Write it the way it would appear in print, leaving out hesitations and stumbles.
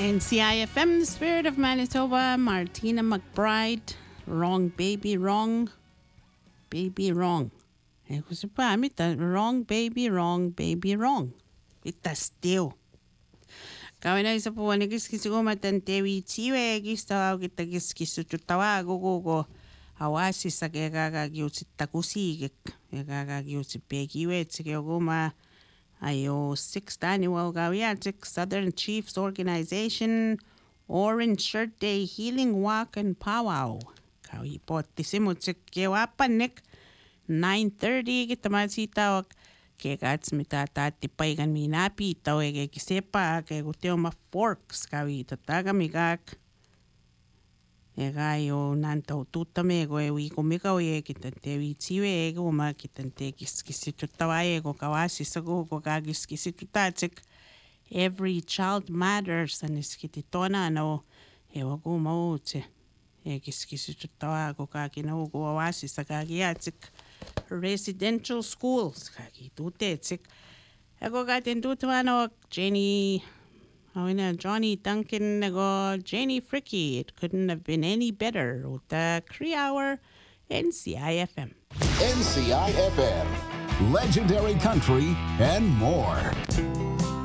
NCIFM, the Spirit of Manitoba, Martina McBride, Wrong Baby Wrong, Baby Wrong. Ko sa pa, mita, Wrong Baby Wrong, Baby Wrong. Ita still. Kawin na isa po, nagkis-kis ko matantewi tiwe, gistaw kita gis-kis tutawa, go. Hawasi sa kagagyo si takusig, kagagyo si pekiwe, sige guma. Ayo 6th annual Gawiatic Southern Chiefs Organization Orange Shirt Day Healing Walk and Powwow. Kawi po tisimo kewapanik 9:30 kita masitaw ke kats mitatati kan minapi taw ke kisepa ke guteo ma forks kawi tataga migak. Yo nanto tutame go wi komika we kitante wi tiwe go ma kitante kisitutawaye go kawasi sago go gagis kisitutatik. Every child matters and iskititona no ewa go maute kiskisitutawa go kakina go awasi sagagiatik residential schools kaki tutetik ego gaten tutwano Johnny Duncan nego Janie Fricky. It couldn't have been any better with the 3-hour NCIFM. NCIFM, legendary country and more.